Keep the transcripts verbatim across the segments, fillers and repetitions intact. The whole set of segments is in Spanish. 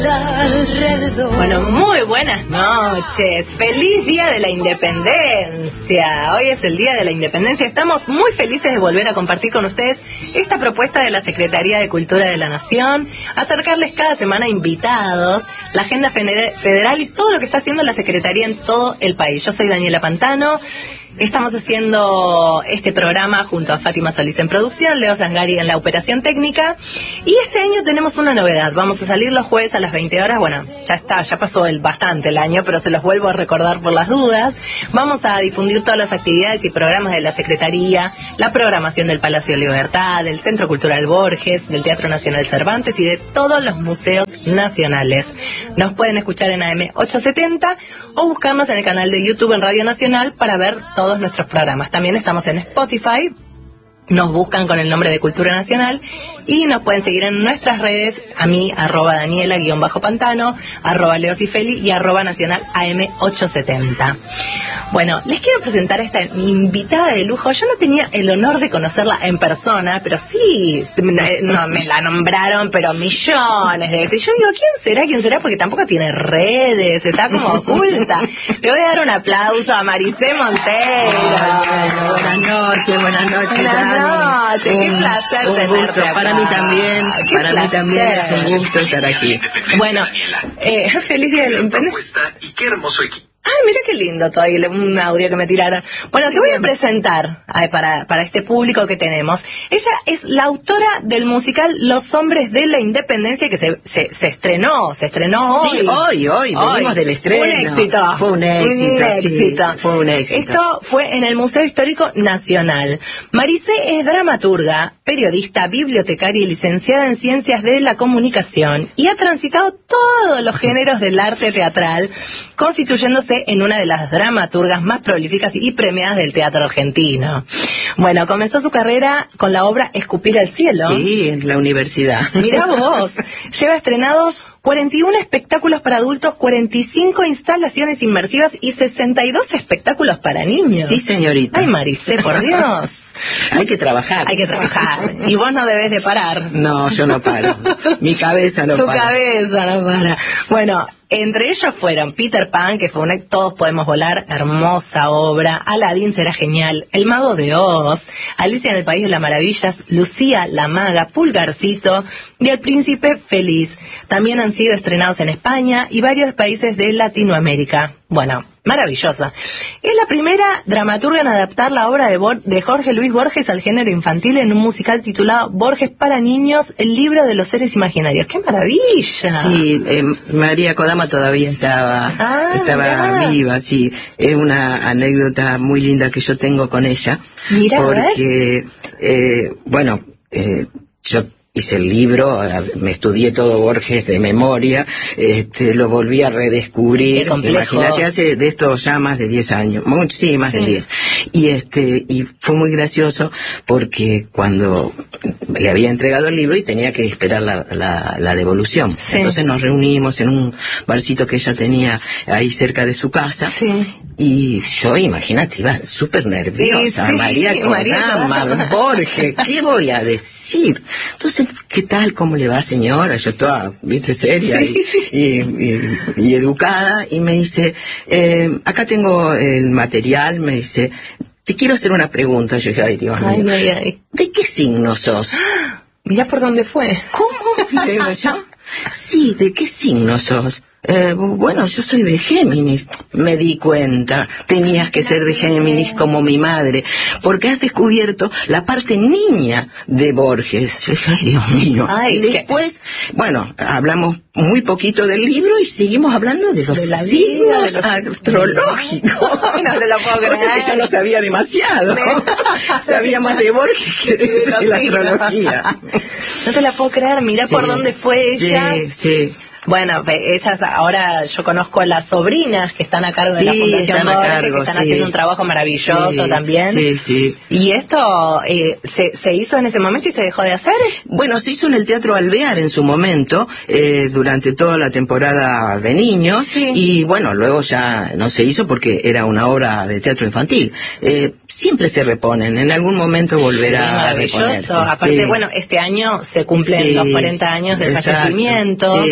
Bueno, muy buenas noches. Feliz Día de la Independencia. Hoy es el Día de la Independencia. Estamos muy felices de volver a compartir con ustedes esta propuesta de la Secretaría de Cultura de la Nación, acercarles cada semana invitados, la agenda federal y todo lo que está haciendo la Secretaría en todo el país. Yo soy Daniela Pantano. Estamos haciendo este programa junto a Fátima Solís en producción, Leo Sangari en la operación técnica. Y este año tenemos una novedad. Vamos a salir los jueves a las veinte horas. Bueno, ya está, ya pasó el bastante el año, pero se los vuelvo a recordar por las dudas. Vamos a difundir todas las actividades y programas de la Secretaría, la programación del Palacio Libertad, del Centro Cultural Borges, del Teatro Nacional Cervantes y de todos los museos nacionales. Nos pueden escuchar en A M ochocientos setenta o buscarnos en el canal de YouTube en Radio Nacional para ver todos nuestros programas. También estamos en Spotify. Nos buscan con el nombre de Cultura Nacional y nos pueden seguir en nuestras redes, a mí, arroba Daniela, guión bajo Pantano, arroba Leo Cifeli y arroba Nacional A M ochocientos setenta. Bueno, les quiero presentar a esta mi invitada de lujo. Yo no tenía el honor de conocerla en persona, pero sí, no, me la nombraron, pero millones de veces. Yo digo, ¿quién será? ¿Quién será? Porque tampoco tiene redes, está como oculta. Le voy a dar un aplauso a Maricé Montero. Bueno, buenas noches, buenas noches. Buenas noches, qué placer un tenerte gusto. acá. Para mí también, Qué para placer. mí también es un gusto estar aquí. Bueno, eh, feliz día de la independencia. Y qué hermoso equipo. Ay, mira qué lindo todavía un audio que me tiraron. Bueno, te voy a presentar ay, para, para este público que tenemos. Ella es la autora del musical Los Hombres de la Independencia que se, se, se estrenó, se estrenó hoy. Sí, hoy, hoy, venimos del estreno. Fue un éxito. Fue un éxito, un éxito. Sí, fue un éxito. Esto fue en el Museo Histórico Nacional. Maricé es dramaturga, periodista, bibliotecaria y licenciada en Ciencias de la Comunicación y ha transitado todos los géneros del arte teatral, constituyéndose en una de las dramaturgas más prolíficas y premiadas del teatro argentino. Bueno, comenzó su carrera con la obra Escupir al Cielo. Sí, en la universidad. Mirá vos, lleva estrenados cuarenta y uno espectáculos para adultos, cuarenta y cinco instalaciones inmersivas y sesenta y dos espectáculos para niños. Sí, señorita. Ay, Maricé, por Dios. Hay que trabajar. Hay que trabajar. Y vos no debés de parar. No, yo no paro. Mi cabeza no tu para. Tu cabeza no para. Bueno, entre ellos fueron Peter Pan, que fue una Todos Podemos Volar, hermosa obra, Aladín será genial, El Mago de Oz, Alicia en el País de las Maravillas, Lucía la Maga, Pulgarcito y El Príncipe Feliz. También han sido estrenados en España y varios países de Latinoamérica. Bueno, maravillosa. Es la primera dramaturga en adaptar la obra de, Bor- de Jorge Luis Borges al género infantil en un musical titulado Borges para niños, el libro de los seres imaginarios. ¡Qué maravilla! Sí, eh, María Kodama todavía estaba, ah, estaba mirá. viva, sí. Es una anécdota muy linda que yo tengo con ella. Mirá, porque, eh, bueno, eh, yo hice el libro, me estudié todo Borges de memoria, este, lo volví a redescubrir. Imagínate, hace de esto ya más de diez años, mucho, sí, más sí. de diez. Y este, y fue muy gracioso porque cuando le había entregado el libro y tenía que esperar la, la, la devolución. Sí. Entonces nos reunimos en un barcito que ella tenía ahí cerca de su casa. Sí. Y yo, imagínate, iba súper nerviosa. Sí, sí, María Kodama, Borges, ¿qué voy a decir? Entonces, ¿qué tal? ¿Cómo le va, señora? Yo toda, viste, seria sí. y, y, y, y educada. Y me dice, eh, acá tengo el material, me dice, te quiero hacer una pregunta. Yo dije, ay, Dios mío, ay, ay, ay. ¿De qué signo sos? Mirá por dónde fue. ¿Cómo? Le digo yo. Sí, ¿de qué signo sos? Eh, bueno, yo soy de Géminis. Me di cuenta, tenías que ser de Géminis como mi madre, porque has descubierto la parte niña de Borges. Yo dije, ay, Dios mío. Ay, y después, que... bueno, hablamos muy poquito del libro y seguimos hablando de los de signos vida, de los... astrológicos. Ay, no te lo puedo creer. Cosa que yo no sabía demasiado. Sabía más de Borges que de, de, de la astrología. No te la puedo creer, mirá sí, por dónde fue ella. Sí, sí. Bueno, ellas ahora yo conozco a las sobrinas que están a cargo sí, de la Fundación Borges, cargo, que están sí. haciendo un trabajo maravilloso sí, también. Sí, sí. ¿Y esto eh, se, se hizo en ese momento y se dejó de hacer? Bueno, se hizo en el Teatro Alvear en su momento, eh, durante toda la temporada de niños, sí. y bueno, luego ya no se hizo porque era una obra de teatro infantil. Eh, siempre se reponen, en algún momento volverá sí, maravilloso. a reponerse. Aparte, sí. bueno, este año se cumplen sí. los cuarenta años del Exacto. fallecimiento. Sí.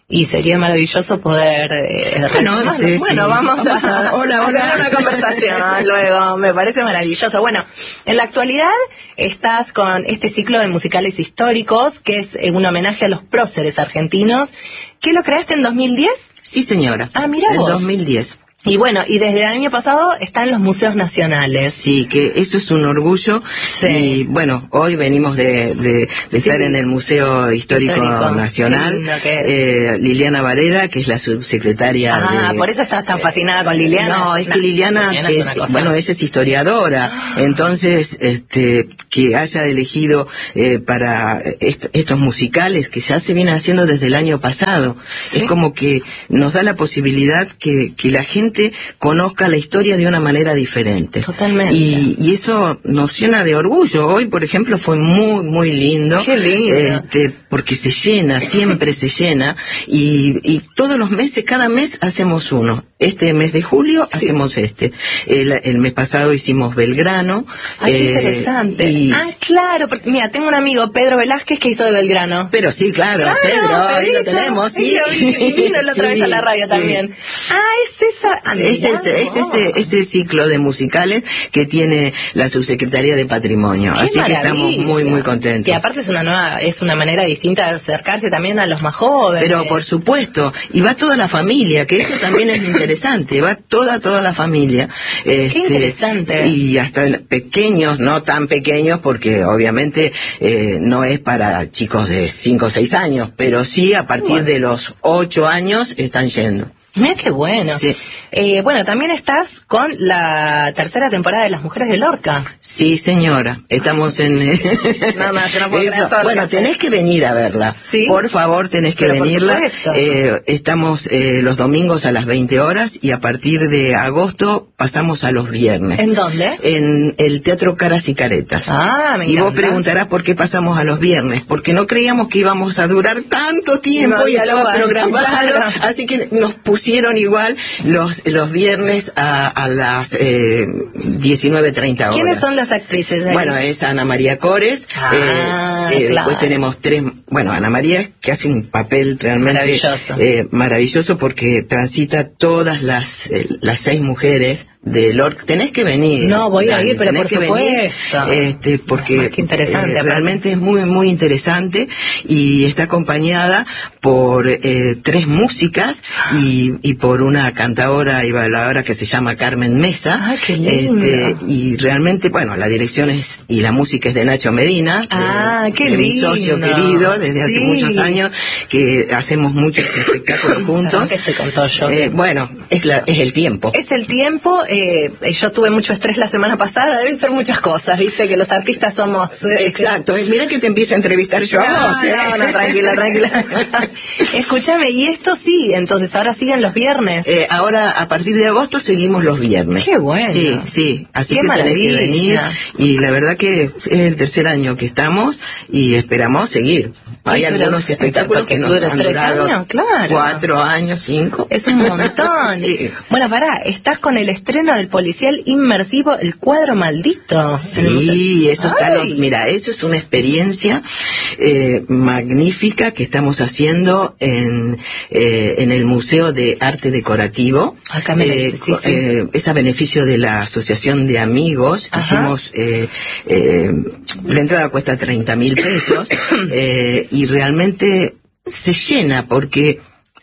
Y sería maravilloso poder... Eh, bueno, este, bueno sí. vamos, vamos a, a, hola, hola. a tener una conversación luego, me parece maravilloso. Bueno, en la actualidad estás con este ciclo de musicales históricos, que es un homenaje a los próceres argentinos, que lo creaste en dos mil diez. Sí, señora. Ah, mira vos. En dos mil diez. Y bueno, y desde el año pasado están los museos nacionales. Sí, que eso es un orgullo. Sí. Y bueno, hoy venimos de, de, de sí. estar en el Museo Histórico, Histórico. Nacional. Eh, Liliana Varela, que es la subsecretaria. Ah, de, por eso estás tan fascinada con Liliana. No, es que Liliana, Liliana es una cosa. Bueno, ella es historiadora. Ah. Entonces, este, que haya elegido eh, para est estos musicales que ya se vienen haciendo desde el año pasado. ¿Sí? Es como que nos da la posibilidad que, que la gente conozca la historia de una manera diferente. Totalmente. Y, y eso nos llena de orgullo. Hoy, por ejemplo, fue muy, muy lindo. Qué lindo. Este, porque se llena, siempre se llena. Y, y todos los meses, cada mes hacemos uno. Este mes de julio sí. hacemos este. El, el mes pasado hicimos Belgrano. Ay, qué eh, interesante. Y... Ah, claro, porque mira, tengo un amigo, Pedro Velázquez, que hizo de Belgrano. Pero sí, claro, claro Pedro, ahí lo tenemos, sí. Y vino la otra sí, vez a la radio sí. también. Ah, es esa... Ah, es ese, es ese, ese ciclo de musicales que tiene la Subsecretaría de Patrimonio. Qué Así maravilla. Que estamos muy, muy contentos. Que aparte es una nueva, es una manera distinta de acercarse también a los más jóvenes. Pero por supuesto, y va toda la familia, que eso también es interesante, va toda, toda la familia. Qué este, interesante. Y hasta pequeños, no tan pequeños, porque obviamente eh, no es para chicos de cinco o seis años, pero sí a partir bueno. de los ocho años están yendo. Mira qué bueno. Sí. Eh, bueno, también estás con la tercera temporada de Las Mujeres de Lorca. Sí, señora. Estamos en... no, no, no puedo Eso. Bueno, tenés que venir a verla. ¿Sí? Por favor, tenés que Pero venirla. Eh, estamos eh, los domingos a las veinte horas y a partir de agosto pasamos a los viernes. ¿En dónde? En el Teatro Caras y Caretas. Ah, me encanta. Y vos preguntarás por qué pasamos a los viernes. Porque no creíamos que íbamos a durar tanto tiempo no, y estaba programado. Claro. Así que nos pusimos Hicieron igual los los viernes a, a las eh, diecinueve treinta horas. ¿Quiénes son las actrices ahí? Bueno, es Ana María Cores. Ah, eh, eh, claro. Después tenemos tres. Bueno, Ana María que hace un papel realmente maravilloso, eh, maravilloso porque transita todas las eh, las seis mujeres de Lorca. Tenés que venir. No, voy Dani, a ir, pero por supuesto. Venir, este, porque qué interesante, eh, realmente es muy, muy interesante y está acompañada por eh, tres músicas y, y por una cantadora y bailadora que se llama Carmen Mesa. ¡Ay, qué lindo! Este, y realmente, bueno, la dirección es y la música es de Nacho Medina. ¡Ah, de, qué de lindo! Mi socio querido desde sí. hace muchos años que hacemos muchos espectáculos juntos. Que estoy con todo yo. Eh, bueno, es, la, es el tiempo. Es el tiempo. Eh, yo tuve mucho estrés la semana pasada. Deben ser muchas cosas, viste, que los artistas somos... Eh, Exacto. Eh, mira que te empiezo a entrevistar yo. No, a vos, ¿eh? no, no, tranquila, tranquila. Escúchame, y esto sí, entonces ahora siguen los viernes. Eh, ahora, a partir de agosto, seguimos los viernes. Qué bueno. Sí, sí. Así Qué que maravilla. tenés que venir. Y la verdad que es el tercer año que estamos y esperamos seguir. Hay Ay, algunos espectáculos que nos han tres durado años, claro. cuatro años, cinco. Es un montón. Sí. Bueno, pará, estás con el estreno del policial inmersivo El Cuadro Maldito. Sí, eso está. Lo, mira, eso es una experiencia eh, magnífica que estamos haciendo en eh, en el Museo de Arte Decorativo. Acá me eh, dice, sí, sí. Eh, es a beneficio de la Asociación de Amigos. Ajá. Hicimos eh, eh, la entrada cuesta treinta mil pesos. eh, y realmente se llena porque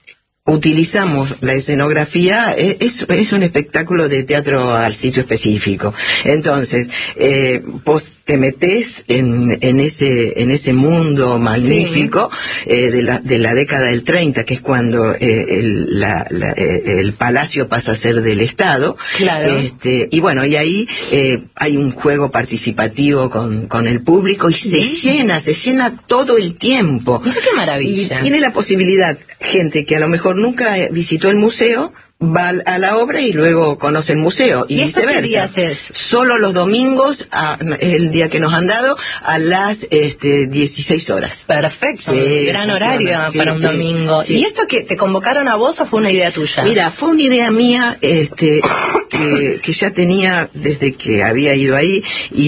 utilizamos la escenografía, es, es un espectáculo de teatro al sitio específico. Entonces, eh, vos te metés en, en ese en ese mundo magnífico, sí. eh, de la de la década del treinta, que es cuando eh, el, la, la, eh, el palacio pasa a ser del Estado. Claro. Este, y bueno, y ahí eh, hay un juego participativo con, con el público y se ¿Sí? llena, se llena todo el tiempo. Mira qué maravilla. Y tiene la posibilidad, gente que a lo mejor nunca visitó el museo, va a la obra y luego conoce el museo y, ¿Y viceversa. ¿Qué días es? Solo los domingos, a, el día que nos han dado, a las este, dieciséis horas. Perfecto, sí, gran horario sí, para un sí, domingo. Sí. ¿Y esto que te convocaron a vos o fue una idea tuya? Mira, fue una idea mía este, que, que ya tenía desde que había ido ahí,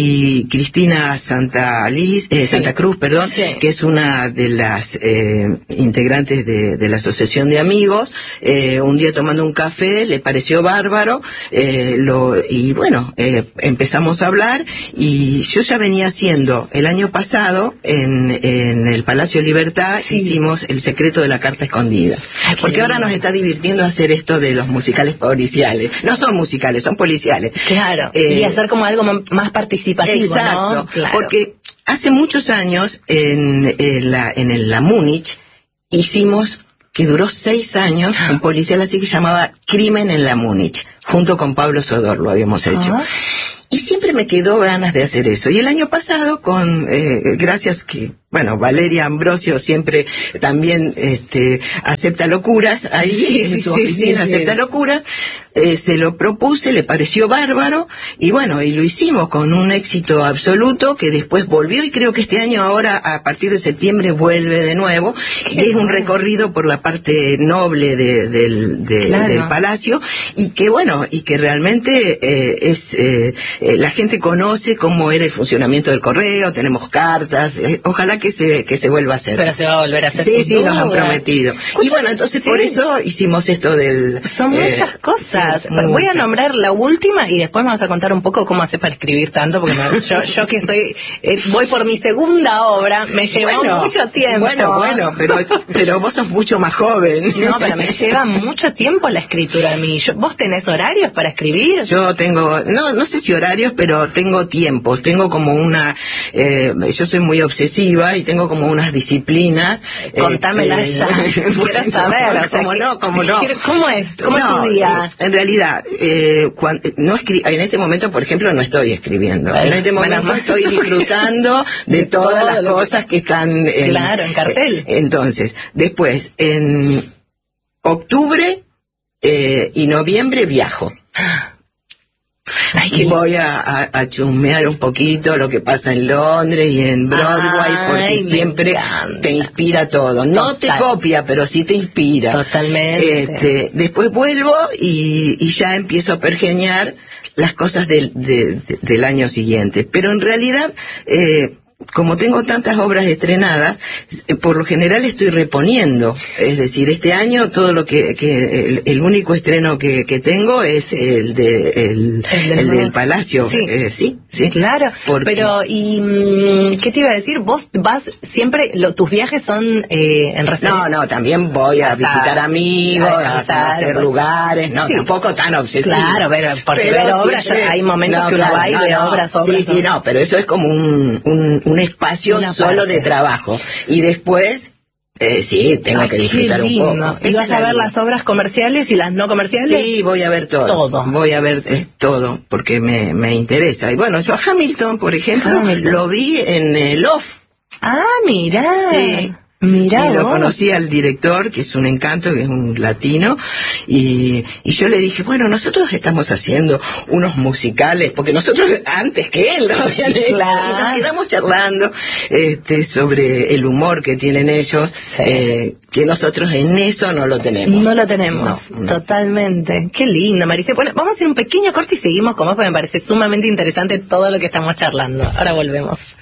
y Cristina Santa, Liz, eh, sí. Santa Cruz, perdón, sí. que es una de las eh, integrantes de, de la Asociación de Amigos, eh, un día tomando un café, le pareció bárbaro, eh, lo, y bueno, eh, empezamos a hablar, y yo ya venía haciendo, el año pasado, en, en el Palacio Libertad, sí. hicimos El secreto de la carta escondida. Ay, porque bien. Ahora nos está divirtiendo hacer esto de los musicales policiales. No son musicales, son policiales. Claro, eh, y hacer como algo más participativo, exacto, ¿no? Claro. Porque hace muchos años, en, en, la, en el, la Múnich, hicimos... que duró seis años, un policial así que llamaba Crimen en la Múnich, junto con Pablo Sodor lo habíamos hecho. Uh-huh. Y siempre me quedó ganas de hacer eso. Y el año pasado, con eh, gracias que, bueno, Valeria Ambrosio siempre también este, acepta locuras, ahí sí, en su sí, oficina sí, acepta sí. locuras, eh, se lo propuse, le pareció bárbaro, y bueno, y lo hicimos con un éxito absoluto, que después volvió, y creo que este año ahora, a partir de septiembre, vuelve de nuevo, y es un recorrido por la parte noble de, del, de, claro. del palacio, y que bueno, y que realmente eh, es... Eh, Eh, la gente conoce cómo era el funcionamiento del correo, tenemos cartas, eh, ojalá que se que se vuelva a hacer. Pero se va a volver a hacer. Sí, sí, duda. Nos han prometido. Escucha, y bueno, entonces sí. por eso hicimos esto del... Son eh, muchas cosas. Sí, Voy muchas. a nombrar la última y después vamos a contar un poco cómo haces para escribir tanto, porque no, yo, yo que soy, eh, voy por mi segunda obra, me llevó bueno, mucho tiempo. Bueno, bueno, pero, pero vos sos mucho más joven. No, pero me lleva mucho tiempo la escritura a mí. Yo, ¿Vos tenés horarios para escribir? Yo tengo, no, no sé si horarios, pero tengo tiempos, tengo como una, eh, yo soy muy obsesiva y tengo como unas disciplinas. Contámelas eh, ya, quiero bueno, saber. O sea, ¿cómo no? ¿Cómo no? ¿Cómo es? ¿Cómo no, es tu día? En realidad, eh, cuando, no escri- en este momento, por ejemplo, no estoy escribiendo. Bueno, en este momento bueno, estoy disfrutando de, de todas las cosas que están en, claro, en cartel. Eh, entonces, después, en octubre eh, y noviembre viajo. Ay, que voy a, a, a chusmear un poquito lo que pasa en Londres y en Broadway, ay, porque siempre encanta. Te inspira todo. No Total. Te copia, pero sí te inspira. Totalmente. Este, después vuelvo y, y ya empiezo a pergeñar las cosas del, de, de, del año siguiente. Pero en realidad... Eh, como tengo tantas obras estrenadas, por lo general estoy reponiendo. Es decir, este año todo lo que, que el, el único estreno que, que tengo es el de el, el, el del Palacio. Sí, eh, sí, sí. Claro. Porque... Pero, ¿y qué te iba a decir? ¿Vos vas siempre, lo, tus viajes son eh, en referencia? No, no, también voy a, a visitar amigos, a, a conocer pues... lugares, no, sí. tampoco tan obsesivo. Claro, pero porque pero ver obras, siempre... hay momentos no, que uno claro, va y no, ve no. obras, obras. Sí, sí, no, pero eso es como un, un un espacio Una solo parte. De trabajo. Y después, eh, sí, tengo Ay, que disfrutar un poco. ¿Y vas a ver las obras comerciales y las no comerciales? Sí, voy a ver todo. Todo. Voy a ver eh, todo, porque me, me interesa. Y bueno, yo a Hamilton, por ejemplo, Hamilton. Lo vi en el Off. Ah, mirá. Sí. Mirá y lo vos. conocí al director, que es un encanto, que es un latino, y, y yo le dije, bueno, nosotros estamos haciendo unos musicales, porque nosotros antes que él lo habían hecho, claro. Nos quedamos charlando este, sobre el humor que tienen ellos, sí. eh, que nosotros en eso no lo tenemos. No lo tenemos, no, no. Totalmente. Qué lindo, Maricé. Bueno, vamos a hacer un pequeño corte y seguimos con vos, porque me parece sumamente interesante todo lo que estamos charlando. Ahora volvemos.